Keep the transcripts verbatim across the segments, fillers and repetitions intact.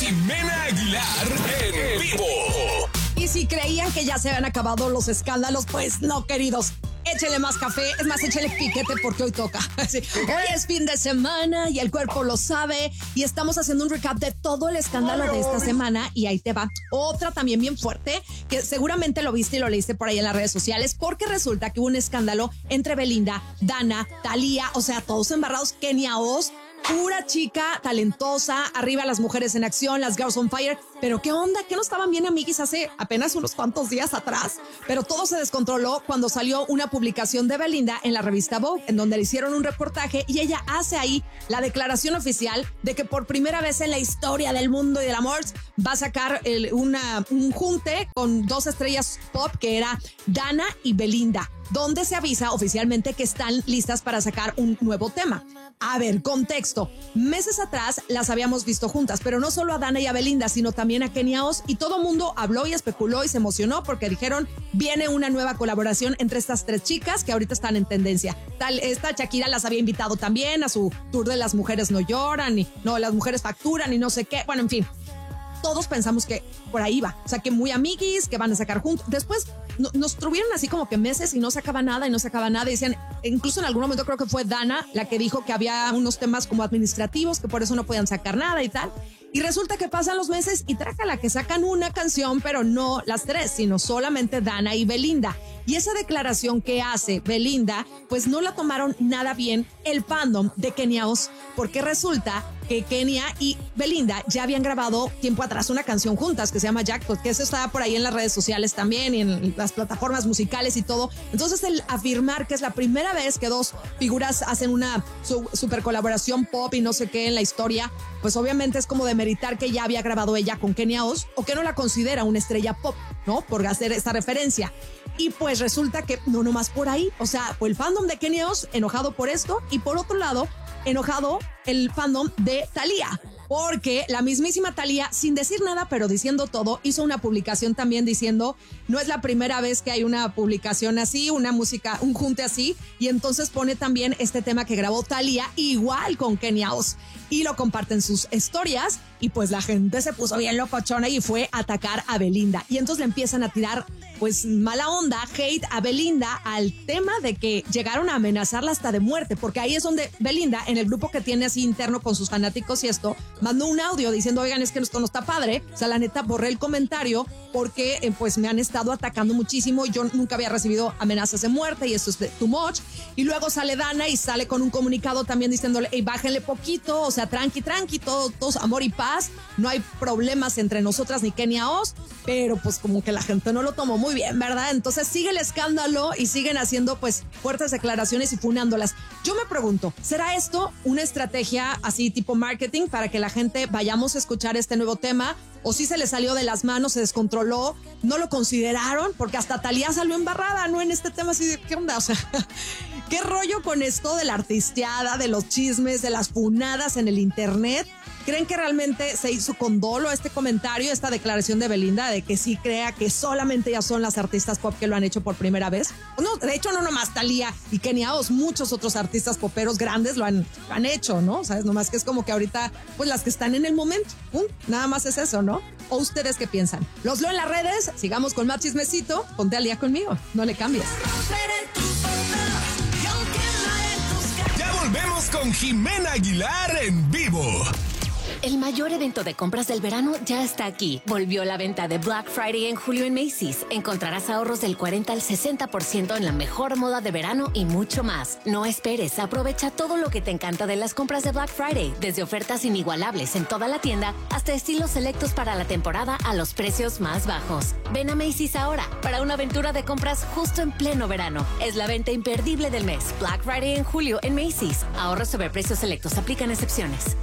Jimena Aguilar en vivo. Y si creían que ya se habían acabado los escándalos, pues no, queridos. Échele más café, es más, échele piquete porque hoy toca. Sí. Hoy es fin de semana y el cuerpo lo sabe y estamos haciendo un recap de todo el escándalo de esta semana y ahí te va. Otra también bien fuerte que seguramente lo viste y lo leíste por ahí en las redes sociales porque resulta que hubo un escándalo entre Belinda, Dana, Thalía, o sea, todos embarrados, Kenia Oz. Pura chica talentosa, arriba las mujeres en acción, las girls on fire. Pero qué onda, que no estaban bien amiguis hace apenas unos cuantos días atrás. Pero todo se descontroló cuando salió una publicación de Belinda en la revista Vogue, en donde le hicieron un reportaje y ella hace ahí la declaración oficial de que por primera vez en la historia del mundo y del amor va a sacar el, una, un junte con dos estrellas pop que era Dana y Belinda, donde se avisa oficialmente que están listas para sacar un nuevo tema. A ver, contexto. Meses atrás las habíamos visto juntas, pero no solo a Dana y a Belinda, sino también a Kenia Oz, y todo mundo habló y especuló y se emocionó porque dijeron, viene una nueva colaboración entre estas tres chicas que ahorita están en tendencia. Tal, esta Shakira las había invitado también a su tour de Las Mujeres No Lloran, y no, Las Mujeres Facturan y no sé qué. Bueno, en fin. Todos pensamos que por ahí va, o sea, que muy amiguis, que van a sacar juntos. Después no, nos tuvieron así como que meses y no sacaba nada y no sacaba nada. Y decían, incluso en algún momento creo que fue Dana la que dijo que había unos temas como administrativos, que por eso no podían sacar nada y tal. Y resulta que pasan los meses y trácala que sacan una canción, pero no las tres, sino solamente Dana y Belinda. Y esa declaración que hace Belinda, pues no la tomaron nada bien el fandom de Kenia Oz, porque resulta que Kenia y Belinda ya habían grabado tiempo atrás una canción juntas que se llama Jackpot, que eso estaba por ahí en las redes sociales también y en las plataformas musicales y todo. Entonces el afirmar que es la primera vez que dos figuras hacen una su, super colaboración pop y no sé qué en la historia, pues obviamente es como demeritar que ya había grabado ella con Kenia Oz o que no la considera una estrella pop, ¿no? Por hacer esta referencia. Y pues resulta que no nomás por ahí, o sea, fue el fandom de Kenia Oz enojado por esto y por otro lado, enojado el fandom de Thalía, porque la mismísima Thalía, sin decir nada, pero diciendo todo, hizo una publicación también diciendo, no es la primera vez que hay una publicación así, una música, un junte así, y entonces pone también este tema que grabó Thalía, igual con Kenia Oz, y lo comparten sus historias, y pues la gente se puso bien locochona y fue a atacar a Belinda, y entonces le empiezan a tirar pues mala onda, hate a Belinda al tema de que llegaron a amenazarla hasta de muerte, porque ahí es donde Belinda, en el grupo que tiene así interno con sus fanáticos y esto, mandó un audio diciendo, oigan, es que esto no está padre, o sea, la neta, borré el comentario porque eh, pues me han estado atacando muchísimo, yo nunca había recibido amenazas de muerte y esto es too much, y luego sale Dana y sale con un comunicado también diciéndole, hey, bájenle poquito, o sea, tranqui, tranqui, todo, todo amor y paz, no hay problemas entre nosotras ni Kenia Oz, pero pues como que la gente no lo tomó muy bien, ¿verdad? Entonces sigue el escándalo y siguen haciendo pues fuertes declaraciones y funándolas. Yo me pregunto, ¿será esto una estrategia así tipo marketing para que la gente vayamos a escuchar este nuevo tema? ¿O si se le salió de las manos, se descontroló, no lo consideraron? Porque hasta Thalía salió embarrada, ¿no? En este tema así de, ¿qué onda? O sea, ¿qué rollo con esto de la artisteada, de los chismes, de las funadas en el internet? ¿Creen que realmente se hizo con dolo este comentario, esta declaración de Belinda de que sí crea que solamente ya son las artistas pop que lo han hecho por primera vez? No, de hecho, no nomás Thalía y Kenia Oz, muchos otros artistas poperos grandes lo han, lo han hecho, ¿no? ¿Sabes? Nomás que es como que ahorita, pues las que están en el momento, ¿um? Nada más es eso, ¿no? ¿O ustedes qué piensan? Los leo en las redes, sigamos con más chismecito, ponte al día conmigo, no le cambies. Ya volvemos con Jimena Aguilar en vivo. El mayor evento de compras del verano ya está aquí. Volvió la venta de Black Friday en julio en Macy's. Encontrarás ahorros del cuarenta al sesenta por ciento en la mejor moda de verano y mucho más. No esperes, aprovecha todo lo que te encanta de las compras de Black Friday, desde ofertas inigualables en toda la tienda hasta estilos selectos para la temporada a los precios más bajos. Ven a Macy's ahora para una aventura de compras justo en pleno verano. Es la venta imperdible del mes. Black Friday en julio en Macy's. Ahorros sobre precios selectos, aplican excepciones.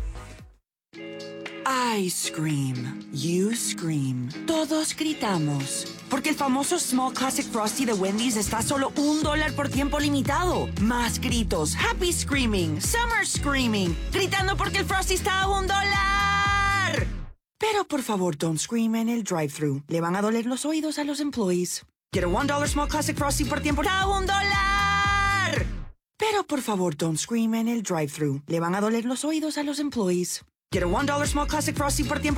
I scream. You scream. Todos gritamos. Porque el famoso Small Classic Frosty de Wendy's está a solo un dólar por tiempo limitado. Más gritos. Happy Screaming. Summer Screaming. Gritando porque el Frosty está a un dólar. Pero por favor, don't scream en el drive-thru. Le van a doler los oídos a los employees. Get a one dollar Small Classic Frosty por tiempo a un dólar. Pero por favor, don't scream en el drive-thru. Le van a doler los oídos a los employees. Get a one dollar Small Classic Frosty por tiempo